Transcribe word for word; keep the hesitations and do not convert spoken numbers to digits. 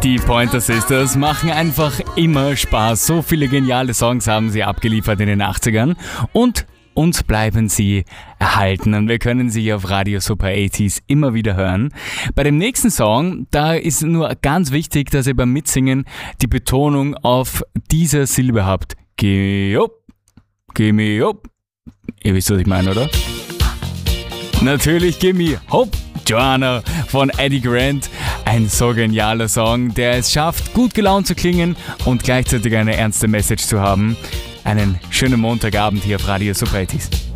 Die Pointer Sisters machen einfach immer Spaß. So viele geniale Songs haben sie abgeliefert in den achtzigern und uns bleiben sie erhalten und wir können sie auf Radio Super achtziger immer wieder hören. Bei dem nächsten Song, da ist nur ganz wichtig, dass ihr beim Mitsingen die Betonung auf dieser Silbe habt. Geh up, geh me up. Ihr wisst, was ich meine, oder? Natürlich Gimme Hope Joanna von Eddie Grant. Ein so genialer Song, der es schafft, gut gelaunt zu klingen und gleichzeitig eine ernste Message zu haben. Einen schönen Montagabend hier auf Radio Super achtziger.